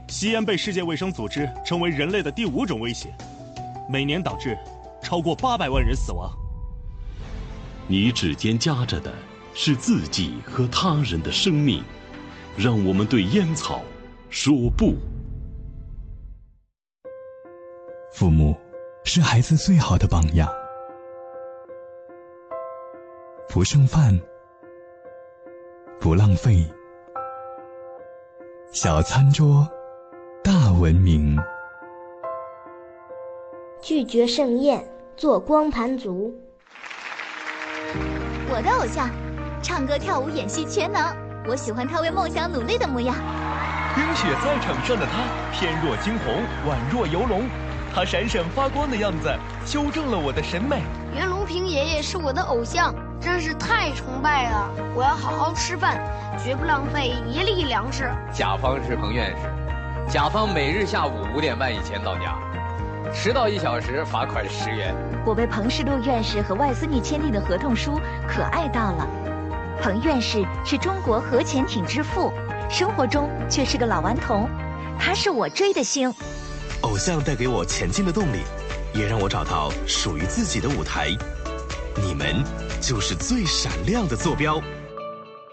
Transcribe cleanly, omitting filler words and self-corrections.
吸烟被世界卫生组织称为人类的第5种威胁，每年导致超过800万人死亡。 你指尖夹着的是自己和他人的生命，让我们对烟草说不。 父母是孩子最好的榜样，不剩饭，不浪费，小餐桌，大文明。 拒绝盛宴，做光盘族。 我的偶像，唱歌跳舞演戏全能，我喜欢他为梦想努力的模样。 冰雪赛场上的他，翩若惊鸿，宛若游龙，他闪闪发光的样子，修正了我的审美。 袁隆平爷爷是我的偶像，真是太崇拜了！我要好好吃饭，绝不浪费一粒粮食。 甲方是彭院士，甲方每日下午5点半以前到家，迟到1小时罚款10元。 我为彭世禄院士和外孙女签订的合同书可爱到了。彭院士是中国核潜艇之父，生活中却是个老顽童，他是我追的星。 偶像带给我前进的动力，也让我找到属于自己的舞台。你们就是最闪亮的坐标。